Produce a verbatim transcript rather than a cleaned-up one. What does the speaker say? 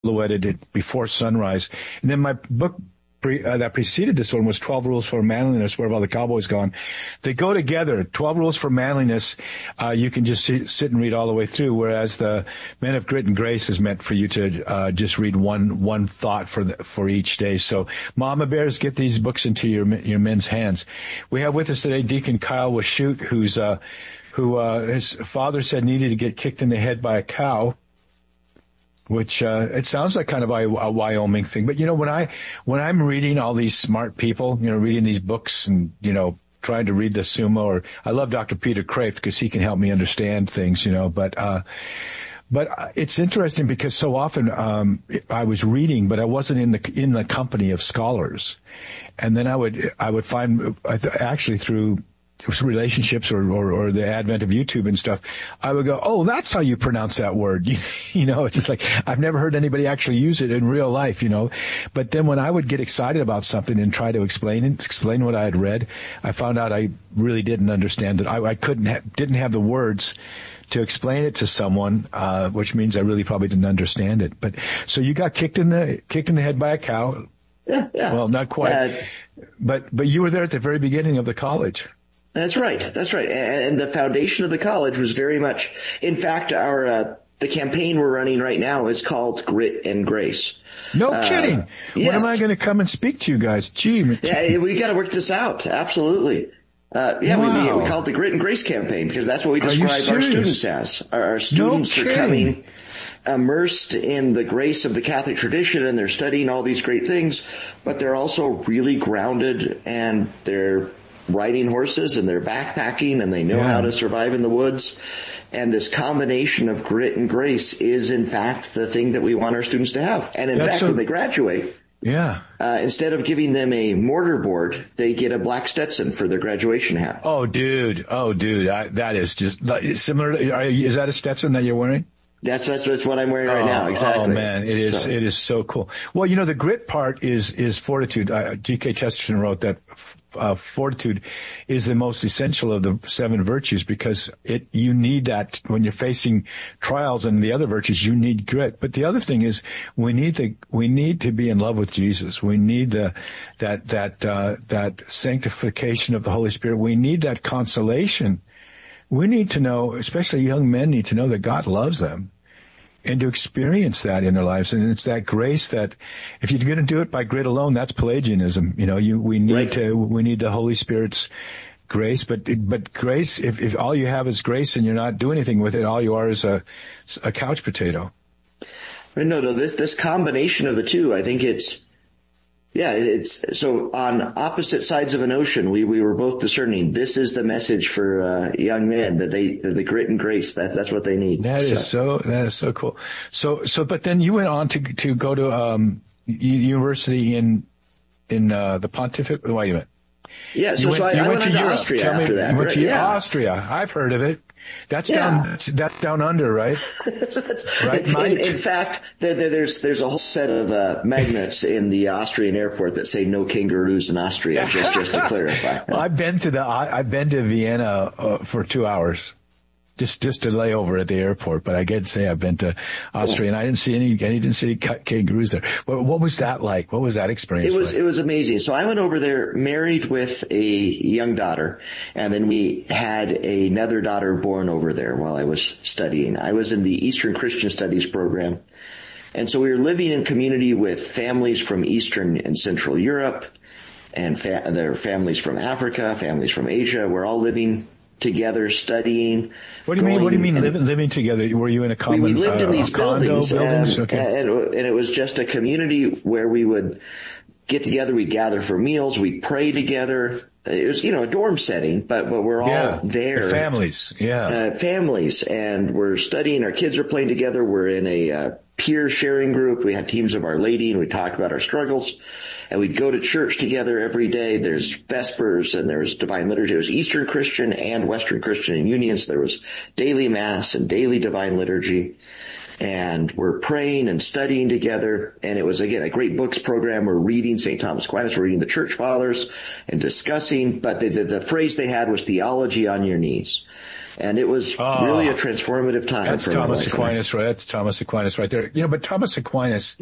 silhouetted it before sunrise. And then my book pre, uh, that preceded this one was twelve Rules for Manliness, where have all the cowboys gone? They go together. twelve Rules for Manliness, uh, you can just sit, sit and read all the way through, whereas the Men of Grit and Grace is meant for you to uh, just read one one thought for the, for each day. So, Mama Bears, get these books into your your men's hands. We have with us today Deacon Kyle Washut, who's uh, who uh, his father said needed to get kicked in the head by a cow. Which, uh, it sounds like kind of a, a Wyoming thing. But, you know, when I, when I'm reading all these smart people, you know, reading these books and, you know, trying to read the Summa, or I love Doctor Peter Kreeft because he can help me understand things, you know, but, uh, but it's interesting because so often, um, I was reading, but I wasn't in the, in the company of scholars. And then I would, I would find, actually through, relationships or, or, or the advent of YouTube and stuff, I would go, oh, that's how you pronounce that word. You, you know, it's just like, I've never heard anybody actually use it in real life, you know. But then when I would get excited about something and try to explain it, explain what I had read, I found out I really didn't understand it. I, I couldn't, ha- didn't have the words to explain it to someone, uh, which means I really probably didn't understand it. But, so you got kicked in the, kicked in the head by a cow. Yeah, yeah. Well, not quite. Uh, but, but you were there at the very beginning of the college. That's right. That's right. And the foundation of the college was very much, in fact, our, uh, the campaign we're running right now is called Grit and Grace. No uh, kidding. Yes. When am I going to come and speak to you guys? Gee. Yeah, we got to work this out. Absolutely. Uh, yeah, wow. we, we call it the Grit and Grace campaign because that's what we describe our students as. Our, our students no are coming immersed in the grace of the Catholic tradition and they're studying all these great things, but they're also really grounded and they're riding horses and they're backpacking and they know yeah. how to survive in the woods. And this combination of grit and grace is in fact the thing that we want our students to have. And in That's fact, a, when they graduate, yeah, uh, instead of giving them a mortar board, they get a black Stetson for their graduation hat. Oh, dude. Oh, dude. I, that is just similar. To, are, is that a Stetson that you're wearing? That's, that's, that's what I'm wearing right oh, now. Exactly. Oh man, it is, so. it is so cool. Well, you know, the grit part is, is fortitude. Uh, G K Chesterton wrote that, uh, fortitude is the most essential of the seven virtues because it, you need that when you're facing trials and the other virtues, you need grit. But the other thing is we need the, we need to be in love with Jesus. We need the, that, that, uh, that sanctification of the Holy Spirit. We need that consolation. We need to know, especially young men need to know that God loves them and to experience that in their lives. And it's that grace that if you're going to do it by grit alone, that's Pelagianism. You know, you, we need right. to, we need the Holy Spirit's grace, but, but grace, if, if all you have is grace and you're not doing anything with it, all you are is a, a couch potato. No, no, this, this combination of the two, I think it's, yeah, it's, so on opposite sides of an ocean, we, we were both discerning this is the message for, uh, young men that they, the, the grit and grace, that's, that's what they need. That so. is so, that is so cool. So, so, but then you went on to, to go to, um, university in, in, uh, the Pontific, wait a minute. Yeah, so, went, so I, I went, went to Europe. Austria Tell after me, that. You went to yeah. Austria. I've heard of it. That's yeah. down, that's down under, right? that's, right, in, in fact, there, there, there's, there's a whole set of, uh, magnets in the Austrian airport that say no kangaroos in Austria, just, just to clarify. Well, I've been to the, I, I've been to Vienna, uh, for two hours. Just, just to lay over at the airport, but I get to say I've been to Austria and I didn't see any, I didn't see any kangaroos there. What, what was that like? What was that experience It was, like? it was amazing. So I went over there married with a young daughter and then we had another daughter born over there while I was studying. I was in the Eastern Christian Studies program. And so we were living in community with families from Eastern and Central Europe and fa- their families from Africa, families from Asia. We're all living together, studying. What do you mean? What do you mean living living together? Were you in a common? We, we lived uh, in these buildings, buildings? And, okay. and, and it was just a community where we would get together. We'd gather for meals. We'd pray together. It was, you know, a dorm setting, but but we're all yeah, there. The families, yeah, uh, families, and we're studying. Our kids are playing together. We're in a uh, peer sharing group. We had teams of Our Lady, and we talk about our struggles. And we'd go to church together every day. There's Vespers and there's Divine Liturgy. It was Eastern Christian and Western Christian in union. So there was daily Mass and daily Divine Liturgy. And we're praying and studying together. And it was, again, a great books program. We're reading Saint Thomas Aquinas. We're reading the Church Fathers and discussing. But the, the, the phrase they had was theology on your knees. And it was oh, really a transformative time. That's for Thomas my wife Aquinas, right? That's Thomas Aquinas right there. You know, but Thomas Aquinas,